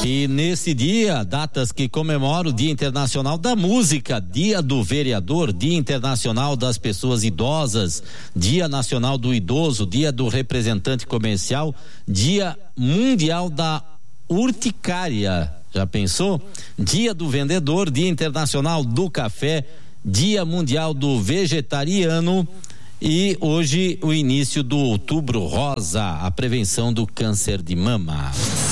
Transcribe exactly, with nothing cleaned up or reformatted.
E nesse dia, datas que comemoram o Dia Internacional da Música, Dia do Vereador, Dia Internacional das Pessoas Idosas, Dia Nacional do Idoso, Dia do Representante Comercial, Dia Mundial da Urticária. Já pensou? Dia do Vendedor, Dia Internacional do Café, Dia Mundial do Vegetariano e hoje o início do Outubro Rosa, a prevenção do câncer de mama.